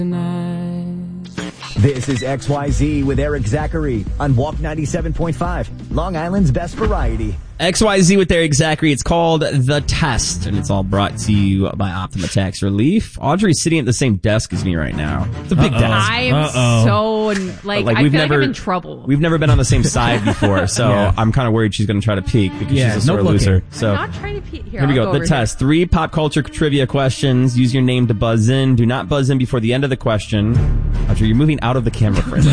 This is XYZ with Eric Zachary on Walk 97.5, Long Island's best variety. XYZ with Eric Zachary. It's called The Test, and it's all brought to you by Optima Tax Relief. Audrey's sitting at the same desk as me right now. It's a big desk. I am so, I feel like I'm in trouble. We've never been on the same side before, so I'm kind of worried she's going to try to peek because she's a sore loser. So I'm not trying to peek. Here we go. The test. 3 pop culture trivia questions. Use your name to buzz in. Do not buzz in before the end of the question. Audrey, you're moving out of the camera frame.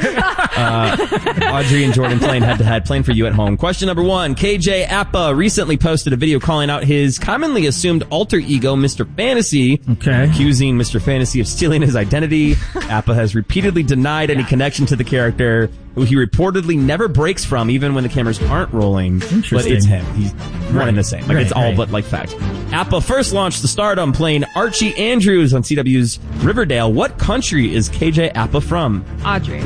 Audrey and Jordan playing head-to-head, playing for you at home. Question number 1. KJ Apa recently posted a video calling out his commonly assumed alter ego, Mr. Fantasy, accusing Mr. Fantasy of stealing his identity. Apa has repeatedly denied any connection to the character, who he reportedly never breaks from, even when the cameras aren't rolling. But it's him. He's one and the same. It's all but fact. Apa first launched to stardom playing Archie Andrews on CW's Riverdale. What country is KJ Apa from? Audrey.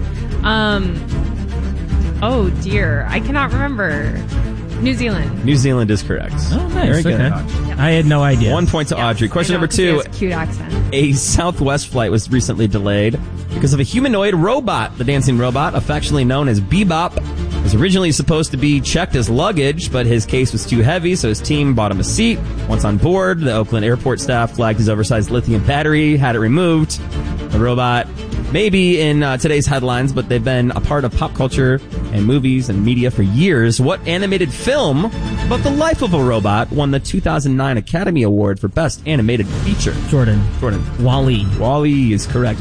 Oh dear, I cannot remember. New Zealand. New Zealand is correct. Oh, nice. Very good. I had no idea. 1 point to Audrey. Question number 2. Cute accent. A Southwest flight was recently delayed because of a humanoid robot. The dancing robot, affectionately known as Bebop, was originally supposed to be checked as luggage, but his case was too heavy, so his team bought him a seat. Once on board, the Oakland airport staff flagged his oversized lithium battery, had it removed. The robot may be in today's headlines, but they've been a part of pop culture and movies and media for years. What animated film about the life of a robot won the 2009 Academy Award for Best Animated Feature? Jordan. WALL-E. WALL-E is correct.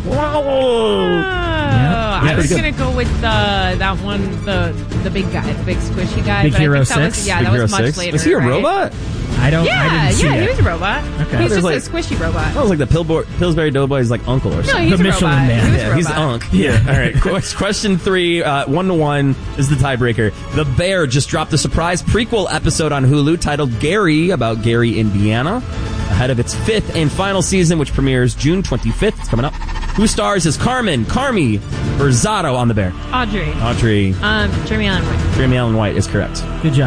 I was going to go with that one, the big guy, the big squishy guy. Big but Hero I think 6? That was much later. Was he a robot? I didn't see it. He was a robot. Okay. He's just a squishy robot. That was like the Pillsbury Doughboy's uncle or something. No, he's the a Michelin robot. Man. He's the unk. Yeah. All right. Question 3, 1-1 is the tiebreaker. The Bear just dropped a surprise prequel episode on Hulu titled Gary, about Gary, Indiana, ahead of its 5th and final season, which premieres June 25th. It's coming up. Who stars as Carmi, or Zotto on The Bear? Audrey. Jeremy Allen White. Jeremy Allen White is correct. Good job.